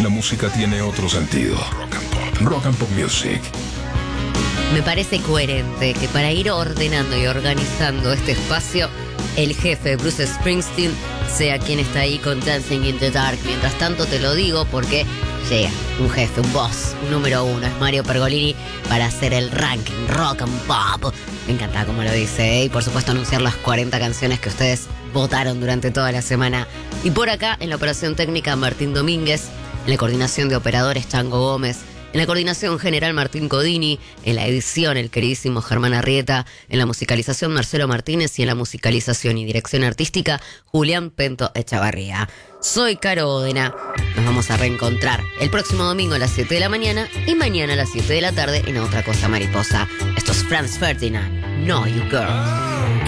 la música tiene otro sentido. Rock and Pop. Rock and Pop Music. Me parece coherente que para ir ordenando y organizando este espacio, el jefe Bruce Springsteen sea quien está ahí con Dancing in the Dark. Mientras tanto te lo digo porque llega un jefe, un boss, un número uno, es Mario Pergolini, para hacer el ranking Rock and Pop. Me encanta como lo dice, ¿eh? Y por supuesto anunciar las 40 canciones que ustedes votaron durante toda la semana. Y por acá, en la operación técnica, Martín Domínguez, en la coordinación de operadores, Chango Gómez, en la coordinación general, Martín Codini, en la edición, el queridísimo Germán Arrieta, en la musicalización, Marcelo Martínez, y en la musicalización y dirección artística, Julián Pento Echavarría. Soy Caro Odena. Nos vamos a reencontrar el próximo domingo a las 7 de la mañana y mañana a las 7 de la tarde en Otra Cosa Mariposa. Esto es Franz Ferdinand, Know You Girl.